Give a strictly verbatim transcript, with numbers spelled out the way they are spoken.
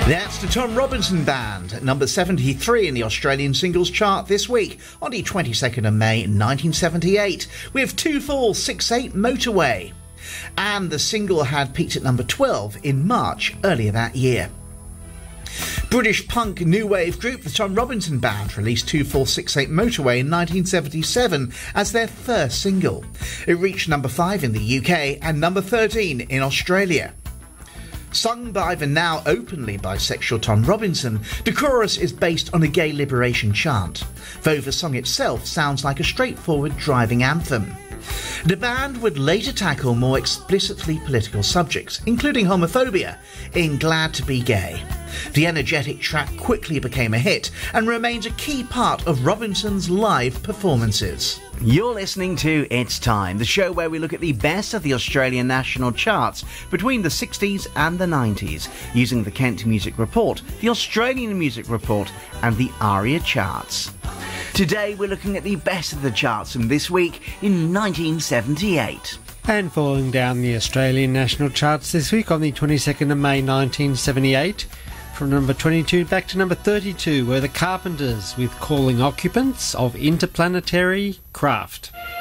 That's the Tom Robinson Band, at number seventy-three in the Australian singles chart this week, on the twenty-second of May nineteen seventy-eight, with two four six eight Motorway. And the single had peaked at number twelve in March earlier that year. British punk new wave group the Tom Robinson Band released two four six eight Motorway in nineteen seventy-seven as their first single. It reached number five in the U K and number thirteen in Australia. Sung by the now openly bisexual Tom Robinson, the chorus is based on a gay liberation chant, though the song itself sounds like a straightforward driving anthem. The band would later tackle more explicitly political subjects, including homophobia, in Glad to Be Gay. The energetic track quickly became a hit and remains a key part of Robinson's live performances. You're listening to It's Time, the show where we look at the best of the Australian national charts between the sixties and the nineties, using the Kent Music Report, the Australian Music Report and the ARIA charts. Today we're looking at the best of the charts from this week in nineteen seventy-eight. And falling down the Australian national charts this week on the twenty-second of May nineteen seventy-eight, from number twenty-two back to number thirty-two were the Carpenters with Calling Occupants of Interplanetary Craft.